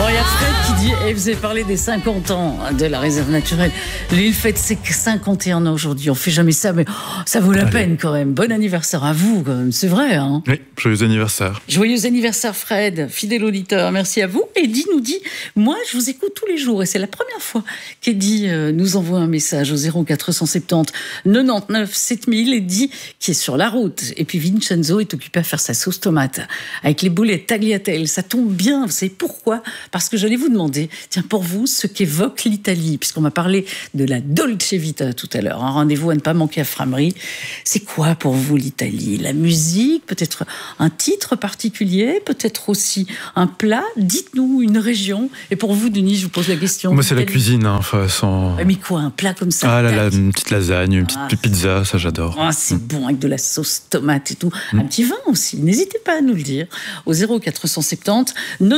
Alors il y a Fred qui dit, vous avez parlé des 50 ans de la réserve naturelle. Lui, il fête ses 51 ans aujourd'hui. On fait jamais ça, mais ça vaut la peine quand même. Bon anniversaire à vous, quand même. C'est vrai, hein? Oui, joyeux anniversaire. Joyeux anniversaire Fred, fidèle auditeur. Merci à vous. Eddie nous dit, moi je vous écoute tous les jours et c'est la première fois qu'Eddie nous envoie un message au 0470 99 7000. Eddie qui est sur la route. Et puis Vincenzo est occupé à faire sa sauce tomate avec les boulettes tagliatelle. Ça tombe bien. Vous savez pourquoi? Parce que j'allais vous demander, tiens, pour vous, ce qu'évoque l'Italie, puisqu'on m'a parlé de la Dolce Vita tout à l'heure, un rendez-vous à ne pas manquer à Frameries. C'est quoi pour vous l'Italie? La musique, peut-être un titre particulier, peut-être aussi un plat? Dites-nous une région. Et pour vous, Denis, je vous pose la question. Moi, c'est la cuisine. Hein, sans... Mais quoi, un plat comme ça? Ah là là, une petite lasagne, une petite pizza, ça j'adore. Ah, c'est bon, avec de la sauce tomate et tout. Un petit vin aussi, n'hésitez pas à nous le dire. Au 0470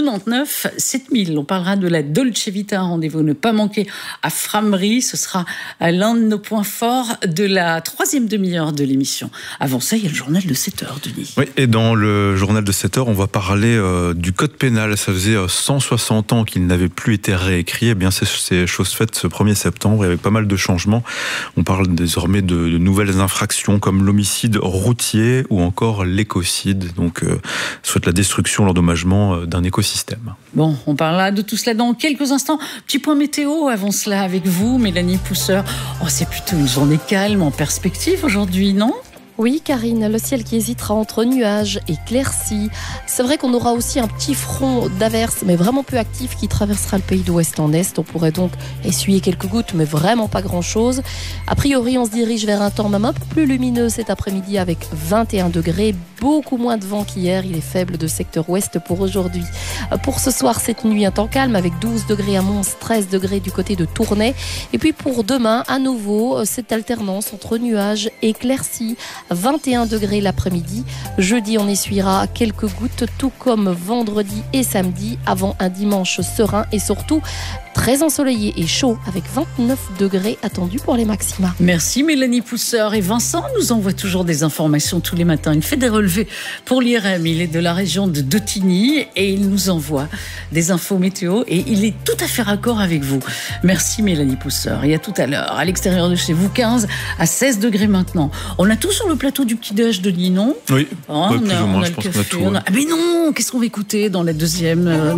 99 7000. On parlera de la Dolce Vita, un rendez-vous ne pas manquer à Frameries. Ce sera l'un de nos points forts de la troisième demi-heure de l'émission. Avant ça, il y a le journal de 7h, Denis. Oui, et dans le journal de 7h, on va parler du code pénal. Ça faisait 160 ans qu'il n'avait plus été réécrit. Eh bien, c'est chose faite ce 1er septembre, avec pas mal de changements. On parle désormais de nouvelles infractions comme l'homicide routier ou encore l'écocide. Donc, soit la destruction, l'endommagement d'un écosystème. Bon, on parlera de tout cela dans quelques instants. Petit point météo avant cela avec vous, Mélanie Pousseur. Oh, c'est plutôt une journée calme en perspective aujourd'hui, non ? Oui, Karine, le ciel qui hésitera entre nuages et éclaircies. C'est vrai qu'on aura aussi un petit front d'averse, mais vraiment peu actif, qui traversera le pays d'ouest en est. On pourrait donc essuyer quelques gouttes, mais vraiment pas grand-chose. A priori, on se dirige vers un temps même un peu plus lumineux cet après-midi avec 21 degrés. Beaucoup moins de vent qu'hier. Il est faible de secteur ouest pour aujourd'hui. Pour ce soir, cette nuit, un temps calme avec 12 degrés à Mons, 13 degrés du côté de Tournai. Et puis pour demain, à nouveau, cette alternance entre nuages et éclaircies. 21 degrés l'après-midi. Jeudi, on essuiera quelques gouttes, tout comme vendredi et samedi, avant un dimanche serein et surtout très ensoleillé et chaud, avec 29 degrés attendus pour les maxima. Merci Mélanie Pousseur. Et Vincent nous envoie toujours des informations tous les matins. Il fait des relevés pour l'IRM. Il est de la région de Dautigny et il nous envoie des infos météo et il est tout à fait raccord avec vous. Merci Mélanie Pousseur. Et à tout à l'heure. À l'extérieur de chez vous, 15 à 16 degrés maintenant. On a tout sur le plateau du petit-déj de Denis, non? Oui, on plus a, ou moins, on a je le pense café, qu'on a tout. Ah mais non, qu'est-ce qu'on va écouter dans la deuxième heure?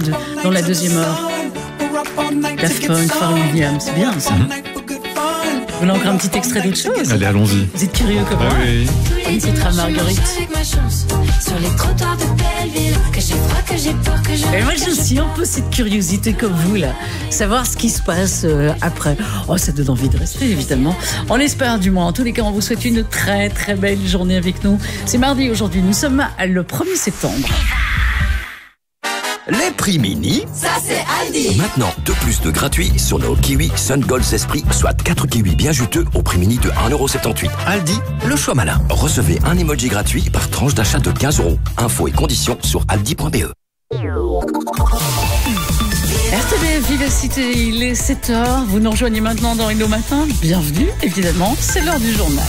Daft Punk, Pharrell Williams, c'est bien ça. Vous voulez encore un petit extrait d'autre chose? Allez, allons-y. Vous êtes curieux comme moi? Oui. On écoutera Marguerite. Sur les trottoirs de Belleville, que j'ai froid, que j'ai peur, que je... Et moi j'ai aussi un peu cette curiosité comme vous là, savoir ce qui se passe après. Oh, ça donne envie de rester évidemment. On l'espère du moins. En tous les cas, on vous souhaite une très très belle journée avec nous. C'est mardi aujourd'hui, nous sommes le 1er septembre. Les prix mini, Ça c'est Aldi. maintenant 2+2 gratuits sur nos kiwis Sun Gold Esprit, soit 4 kiwis bien juteux au prix mini de 1,78€. Aldi, le choix malin. Recevez un emoji gratuit par tranche d'achat de 15€. Infos et conditions sur aldi.be. RTBF Vivacité, il est 7h. Vous nous rejoignez maintenant dans Hello Matin. Bienvenue, évidemment, c'est l'heure du journal.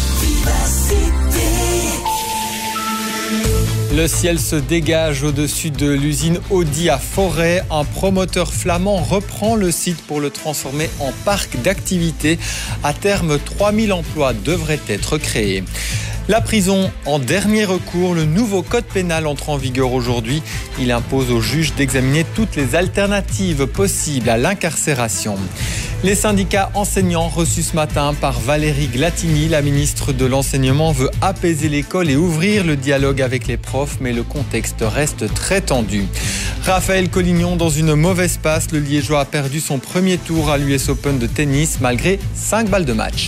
Le ciel se dégage au-dessus de l'usine Audi à Forêt. Un promoteur flamand reprend le site pour le transformer en parc d'activités. À terme, 3000 emplois devraient être créés. La prison en dernier recours, le nouveau code pénal entre en vigueur aujourd'hui. Il impose aux juges d'examiner toutes les alternatives possibles à l'incarcération. Les syndicats enseignants reçus ce matin par Valérie Glatini, la ministre de l'Enseignement, veut apaiser l'école et ouvrir le dialogue avec les profs, mais le contexte reste très tendu. Raphaël Collignon dans une mauvaise passe, le Liégeois a perdu son premier tour à l'US Open de tennis malgré 5 balles de match.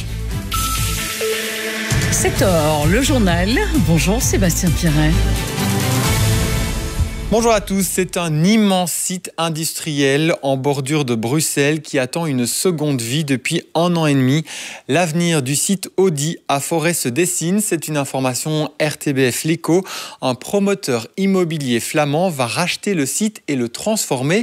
7h, le journal. Bonjour Sébastien Pirret. Bonjour à tous, c'est un immense site industriel en bordure de Bruxelles qui attend une seconde vie depuis 1 an et demi. L'avenir du site Audi à Forêt se dessine, c'est une information RTBF L'Écho. Un promoteur immobilier flamand va racheter le site et le transformer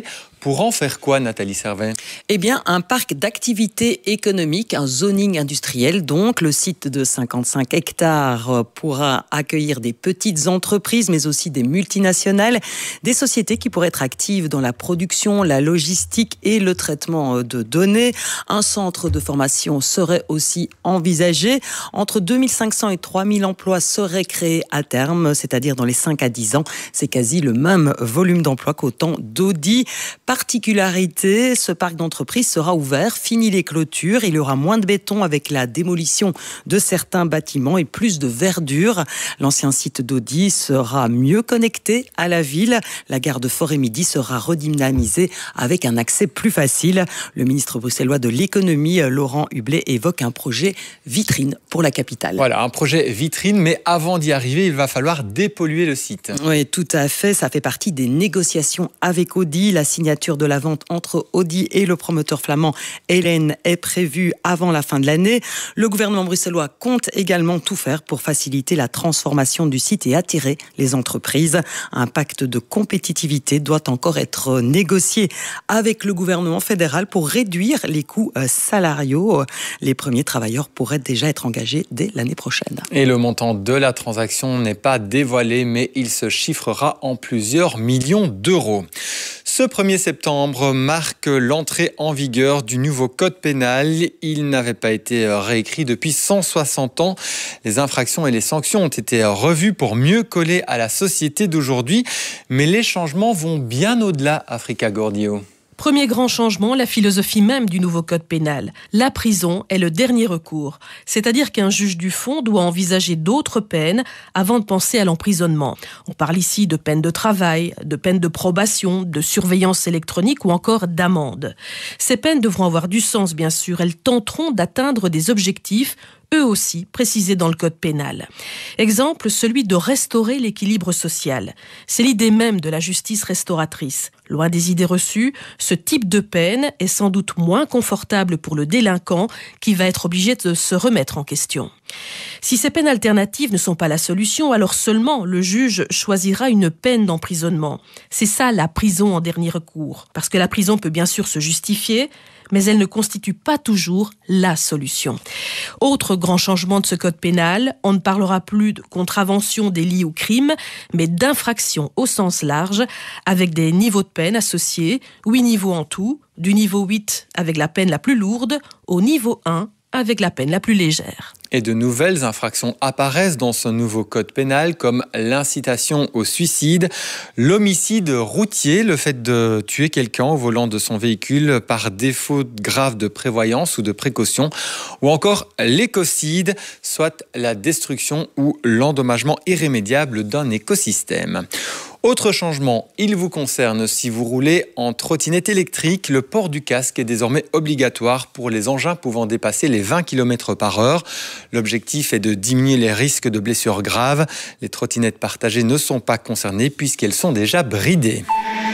Pour en faire quoi, Nathalie Servet ? Eh bien, un parc d'activités économiques, un zoning industriel. Donc, le site de 55 hectares pourra accueillir des petites entreprises, mais aussi des multinationales, des sociétés qui pourraient être actives dans la production, la logistique et le traitement de données. Un centre de formation serait aussi envisagé. Entre 2500 et 3000 emplois seraient créés à terme, c'est-à-dire dans les 5 à 10 ans. C'est quasi le même volume d'emplois qu'au temps d'Audi. Particularité, ce parc d'entreprise sera ouvert, fini les clôtures, il y aura moins de béton avec la démolition de certains bâtiments et plus de verdure. L'ancien site d'Audi sera mieux connecté à la ville. La gare de Forêt-Midi sera redynamisée avec un accès plus facile. Le ministre bruxellois de l'économie, Laurent Hublet, évoque un projet vitrine pour la capitale. Voilà, un projet vitrine, mais avant d'y arriver, il va falloir dépolluer le site. Oui, tout à fait. Ça fait partie des négociations avec Audi. La signature de la vente entre Audi et le promoteur flamand Helen est prévue avant la fin de l'année. Le gouvernement bruxellois compte également tout faire pour faciliter la transformation du site et attirer les entreprises. Un pacte de compétitivité doit encore être négocié avec le gouvernement fédéral pour réduire les coûts salariaux. Les premiers travailleurs pourraient déjà être engagés dès l'année prochaine. Et le montant de la transaction n'est pas dévoilé, mais il se chiffrera en plusieurs millions d'euros. Ce 1er septembre marque l'entrée en vigueur du nouveau code pénal. Il n'avait pas été réécrit depuis 160 ans. Les infractions et les sanctions ont été revues pour mieux coller à la société d'aujourd'hui. Mais les changements vont bien au-delà, Africa Gordio. Premier grand changement, la philosophie même du nouveau code pénal. La prison est le dernier recours. C'est-à-dire qu'un juge du fond doit envisager d'autres peines avant de penser à l'emprisonnement. On parle ici de peines de travail, de peines de probation, de surveillance électronique ou encore d'amende. Ces peines devront avoir du sens, bien sûr. Elles tenteront d'atteindre des objectifs eux aussi précisés dans le code pénal. Exemple, celui de restaurer l'équilibre social. C'est l'idée même de la justice restauratrice. Loin des idées reçues, ce type de peine est sans doute moins confortable pour le délinquant qui va être obligé de se remettre en question. Si ces peines alternatives ne sont pas la solution, alors seulement le juge choisira une peine d'emprisonnement. C'est ça la prison en dernier recours. Parce que la prison peut bien sûr se justifier, mais elle ne constitue pas toujours la solution. Autre grand changement de ce code pénal, on ne parlera plus de contravention, délit ou crime, mais d'infraction au sens large, avec des niveaux de peine associés, 8 niveaux en tout, du niveau 8 avec la peine la plus lourde au niveau 1 avec la peine la plus légère. Et de nouvelles infractions apparaissent dans ce nouveau code pénal, comme l'incitation au suicide, l'homicide routier, le fait de tuer quelqu'un au volant de son véhicule par défaut grave de prévoyance ou de précaution, ou encore l'écocide, soit la destruction ou l'endommagement irrémédiable d'un écosystème. Autre changement, il vous concerne si vous roulez en trottinette électrique. Le port du casque est désormais obligatoire pour les engins pouvant dépasser les 20 km/h. L'objectif est de diminuer les risques de blessures graves. Les trottinettes partagées ne sont pas concernées puisqu'elles sont déjà bridées.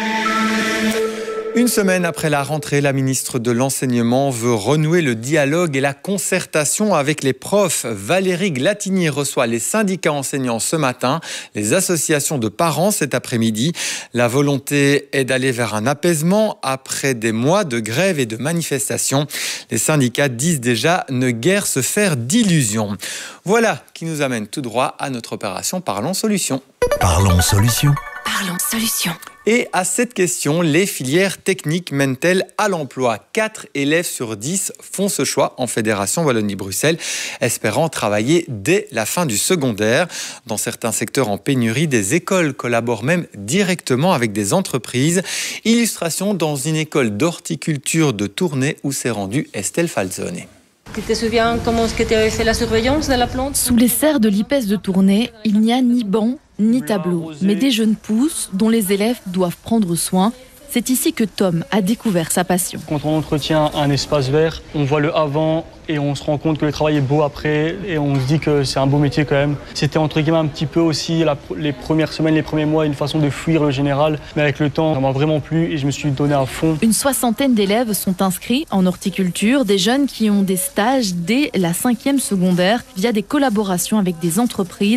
Une semaine après la rentrée, la ministre de l'Enseignement veut renouer le dialogue et la concertation avec les profs. Valérie Glatini reçoit les syndicats enseignants ce matin, les associations de parents cet après-midi. La volonté est d'aller vers un apaisement après des mois de grève et de manifestations. Les syndicats disent déjà ne guère se faire d'illusions. Voilà qui nous amène tout droit à notre opération Parlons Solutions. Parlons Solutions. Parlons solution. Et à cette question, les filières techniques mènent-elles à l'emploi ? 4 élèves sur 10 font ce choix en Fédération Wallonie-Bruxelles, espérant travailler dès la fin du secondaire. Dans certains secteurs en pénurie, des écoles collaborent même directement avec des entreprises. Illustration dans une école d'horticulture de Tournai où s'est rendue Estelle Falzone. Tu te souviens comment est-ce que tu avais fait la surveillance de la plante ? Sous les serres de l'IPES de Tournai, il n'y a ni banc ni tableau, mais des jeunes pousses dont les élèves doivent prendre soin. C'est ici que Tom a découvert sa passion. Quand on entretient un espace vert, on voit le avant et on se rend compte que le travail est beau après et on se dit que c'est un beau métier quand même. C'était entre guillemets un petit peu aussi les premières semaines, les premiers mois, une façon de fuir le général. Mais avec le temps, ça m'a vraiment plu et je me suis donné à fond. Une 60aine d'élèves sont inscrits en horticulture, des jeunes qui ont des stages dès la 5e secondaire via des collaborations avec des entreprises,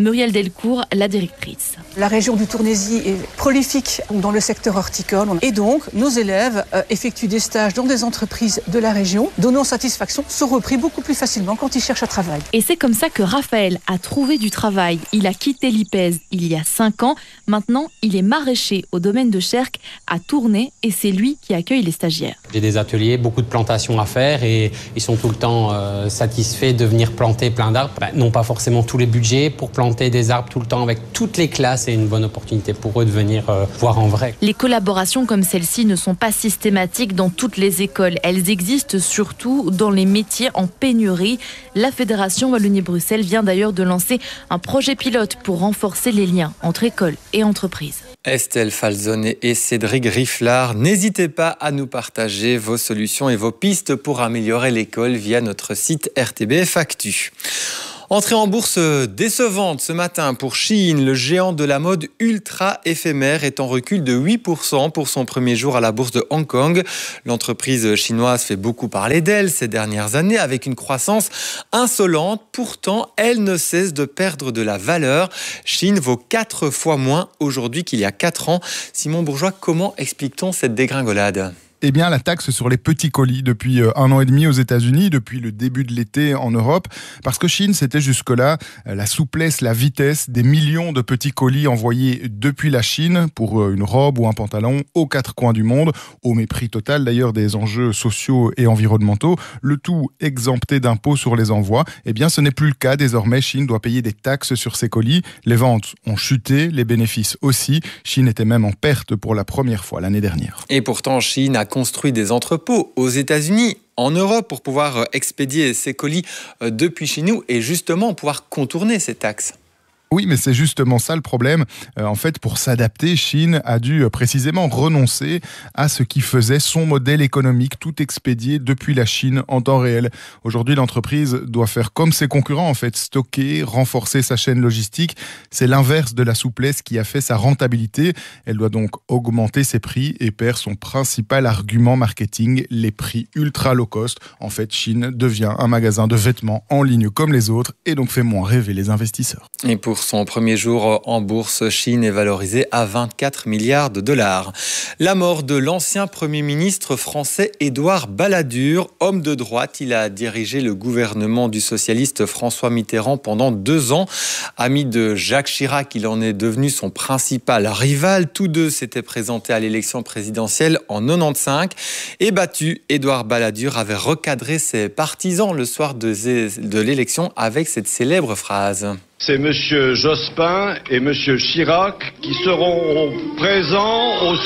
Muriel Delcourt, la directrice. La région du Tournésis est prolifique dans le secteur horticole et donc nos élèves effectuent des stages dans des entreprises de la région, donnant satisfaction, sont repris beaucoup plus facilement quand ils cherchent un travail. Et c'est comme ça que Raphaël a trouvé du travail. Il a quitté l'IPES il y a 5 ans. Maintenant, il est maraîcher au domaine de Cherc à Tournai et c'est lui qui accueille les stagiaires. J'ai des ateliers, beaucoup de plantations à faire et ils sont tout le temps satisfaits de venir planter plein d'arbres. Non pas forcément tous les budgets pour planter des arbres tout le temps avec toutes les classes, c'est une bonne opportunité pour eux de venir voir en vrai. Les collaborations comme celle-ci ne sont pas systématiques dans toutes les écoles. Elles existent surtout dans les métiers en pénurie. La Fédération Wallonie-Bruxelles vient d'ailleurs de lancer un projet pilote pour renforcer les liens entre écoles et entreprises. Estelle Falzone et Cédric Rifflard, n'hésitez pas à nous partager vos solutions et vos pistes pour améliorer l'école via notre site RTBF Actu. Entrée en bourse décevante ce matin pour Shein, le géant de la mode ultra éphémère est en recul de 8% pour son premier jour à la bourse de Hong Kong. L'entreprise chinoise fait beaucoup parler d'elle ces dernières années avec une croissance insolente. Pourtant, elle ne cesse de perdre de la valeur. Shein vaut 4 fois moins aujourd'hui qu'il y a 4 ans. Simon Bourgeois, comment explique-t-on cette dégringolade ? Eh bien, la taxe sur les petits colis depuis 1 an et demi aux États-Unis, depuis le début de l'été en Europe, parce que Shein, c'était jusque-là la souplesse, la vitesse des millions de petits colis envoyés depuis la Chine pour une robe ou un pantalon aux 4 coins du monde, au mépris total d'ailleurs des enjeux sociaux et environnementaux, le tout exempté d'impôts sur les envois. Eh bien, ce n'est plus le cas. Désormais, Shein doit payer des taxes sur ses colis. Les ventes ont chuté, les bénéfices aussi. Shein était même en perte pour la première fois l'année dernière. Et pourtant, Shein a construit des entrepôts aux États-Unis, en Europe, pour pouvoir expédier ces colis depuis chez nous et justement pouvoir contourner ces taxes. Oui, mais c'est justement ça le problème. En fait, pour s'adapter, Shein a dû précisément renoncer à ce qui faisait son modèle économique, tout expédié depuis la Chine en temps réel. Aujourd'hui, l'entreprise doit faire comme ses concurrents, en fait, stocker, renforcer sa chaîne logistique. C'est l'inverse de la souplesse qui a fait sa rentabilité. Elle doit donc augmenter ses prix et perd son principal argument marketing, les prix ultra low cost. En fait, Shein devient un magasin de vêtements en ligne comme les autres et donc fait moins rêver les investisseurs. Et pour son premier jour en bourse, Shein est valorisé à 24 milliards de dollars. La mort de l'ancien Premier ministre français Édouard Balladur, homme de droite, il a dirigé le gouvernement du socialiste François Mitterrand pendant 2 ans. Ami de Jacques Chirac, il en est devenu son principal rival. Tous deux s'étaient présentés à l'élection présidentielle en 95. Et battu, Édouard Balladur avait recadré ses partisans le soir de l'élection avec cette célèbre phrase. C'est M. Jospin et M. Chirac qui seront présents au...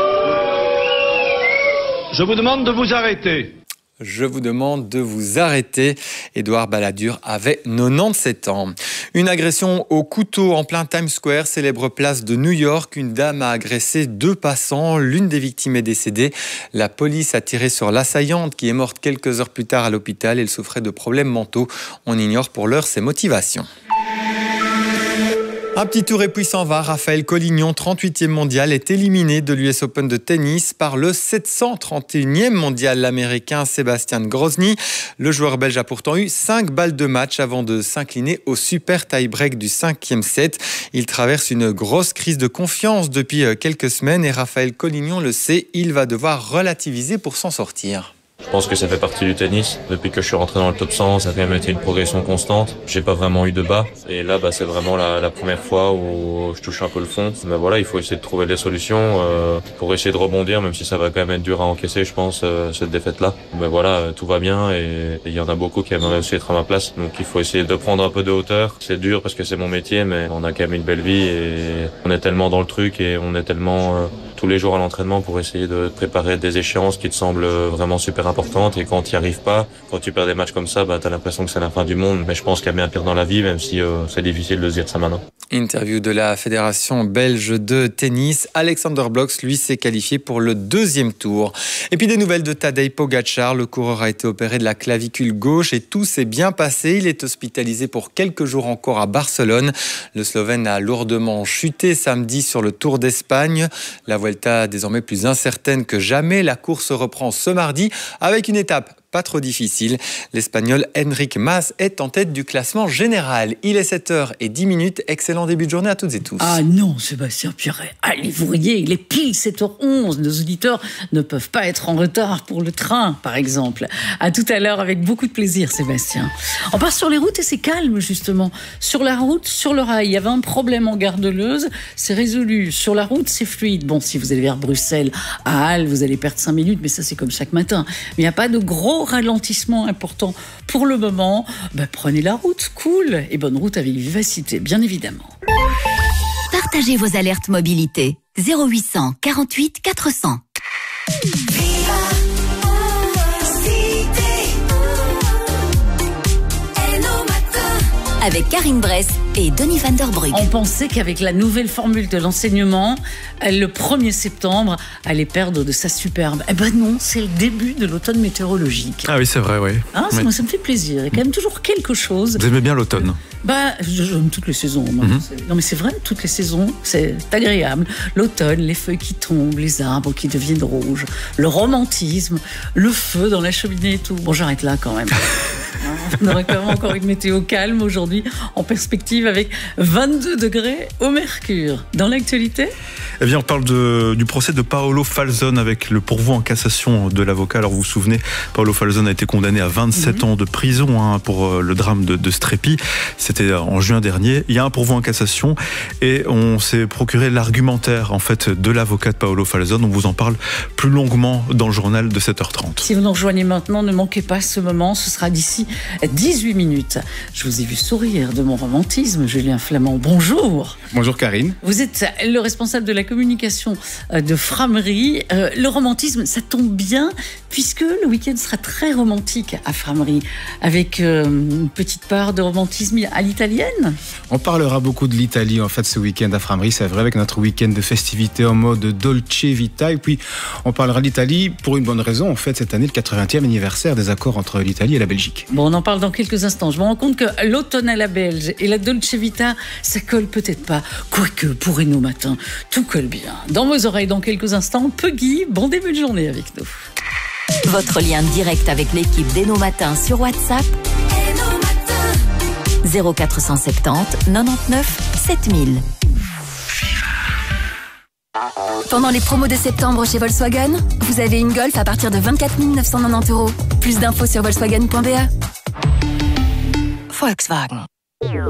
Je vous demande de vous arrêter. Je vous demande de vous arrêter. Édouard Balladur avait 97 ans. Une agression au couteau en plein Times Square, célèbre place de New York. Une dame a agressé 2 passants. L'une des victimes est décédée. La police a tiré sur l'assaillante qui est morte quelques heures plus tard à l'hôpital. Elle souffrait de problèmes mentaux. On ignore pour l'heure ses motivations. Un petit tour et puis s'en va. Raphaël Collignon, 38e mondial, est éliminé de l'US Open de tennis par le 731e mondial, l'américain Sébastien Grozny. Le joueur belge a pourtant eu 5 balles de match avant de s'incliner au super tie-break du 5e set. Il traverse une grosse crise de confiance depuis quelques semaines et Raphaël Collignon le sait, il va devoir relativiser pour s'en sortir. Je pense que ça fait partie du tennis. Depuis que je suis rentré dans le top 100, ça a quand même été une progression constante. J'ai pas vraiment eu de bas. Et là, c'est vraiment la première fois où je touche un peu le fond. Mais voilà, il faut essayer de trouver des solutions pour essayer de rebondir, même si ça va quand même être dur à encaisser, je pense, cette défaite-là. Mais voilà, tout va bien et il y en a beaucoup qui aimeraient aussi être à ma place. Donc il faut essayer de prendre un peu de hauteur. C'est dur parce que c'est mon métier, mais on a quand même une belle vie et on est tellement dans le truc et on est tellement tous les jours à l'entraînement pour essayer de préparer des échéances qui te semblent vraiment super importantes. Et quand tu n'y arrives pas, quand tu perds des matchs comme ça, t'as l'impression que c'est la fin du monde. Mais je pense qu'il y a bien pire dans la vie, même si c'est difficile de se dire ça maintenant. Interview de la Fédération belge de tennis. Alexander Blocks, lui, s'est qualifié pour le 2e tour. Et puis des nouvelles de Tadej Pogačar. Le coureur a été opéré de la clavicule gauche et tout s'est bien passé. Il est hospitalisé pour quelques jours encore à Barcelone. Le Slovène a lourdement chuté samedi sur le Tour d'Espagne. La Vuelta désormais plus incertaine que jamais. La course reprend ce mardi avec une étape pas trop difficile. L'Espagnol Enric Mas est en tête du classement général. Il est 7h10. Excellent début de journée à toutes et tous. Ah non, Sébastien Pierret, allez vous riez, il est pile 7h11. Nos auditeurs ne peuvent pas être en retard pour le train, par exemple. À tout à l'heure avec beaucoup de plaisir, Sébastien. On part sur les routes et c'est calme, justement. Sur la route, sur le rail, il y avait un problème en gare de Leuze, c'est résolu. Sur la route, c'est fluide. Bon, si vous allez vers Bruxelles, à Halle, vous allez perdre 5 minutes, mais ça, c'est comme chaque matin. Mais il n'y a pas de gros ralentissement important pour le moment. Prenez la route, cool. Et bonne route avec vivacité, bien évidemment. Partagez vos alertes mobilité. 0800 48 400. Avec Karine Bress et Denis Van Der Brugge. On pensait qu'avec la nouvelle formule de l'enseignement, le 1er septembre, allait perdre de sa superbe. Eh ben non, c'est le début de l'automne météorologique. Ah oui, c'est vrai, oui. Hein, oui. Moi, ça me fait plaisir. Il y a quand même toujours quelque chose. Vous aimez bien l'automne? J'aime toutes les saisons. Non, mais c'est vrai, toutes les saisons, c'est agréable. L'automne, les feuilles qui tombent, les arbres qui deviennent rouges, le romantisme, le feu dans la cheminée et tout. Bon, j'arrête là quand même. On aurait quand même encore une météo calme aujourd'hui, en perspective avec 22 degrés au mercure. Dans l'actualité ? Eh bien, on parle du procès de Paolo Falzon avec le pourvoi en cassation de l'avocat. Alors, vous vous souvenez, Paolo Falzon a été condamné à 27 ans de prison pour le drame de Strepi. C'était en juin dernier. Il y a un pourvoi en cassation et on s'est procuré l'argumentaire en fait de l'avocat de Paolo Falzon. On vous en parle plus longuement dans le journal de 7h30. Si vous nous rejoignez maintenant, ne manquez pas ce moment. Ce sera d'ici 18 minutes. Je vous ai vu sourire de mon romantisme, Julien Flamand. Bonjour. Bonjour Karine. Vous êtes le responsable de la communication de Frameries. Le romantisme, ça tombe bien puisque le week-end sera très romantique à Frameries avec une petite part de romantisme à l'italienne. On parlera beaucoup de l'Italie en fait ce week-end à Frameries, c'est vrai, avec notre week-end de festivités en mode Dolce Vita. Et puis on parlera de l'Italie pour une bonne raison. En fait, cette année, le 80e anniversaire des accords entre l'Italie et la Belgique. Bon, on en parle dans quelques instants. Je me rends compte que l'automne à la belge et la Dolce Vita, ça colle peut-être pas. Quoique, pour Renault Matin, tout colle bien. Dans vos oreilles, dans quelques instants, Puggy, bon début de journée avec nous. Votre lien direct avec l'équipe d'Eno Matin sur WhatsApp 0470 99 7000. Pendant les promos de septembre chez Volkswagen, vous avez une Golf à partir de 24 990 €. Plus d'infos sur Volkswagen.be. Volkswagen.